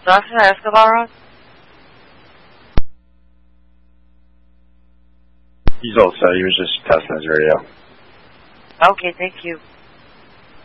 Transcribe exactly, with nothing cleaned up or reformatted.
Doctor Escobar on? He's all set. He was just testing his radio. Okay, thank you.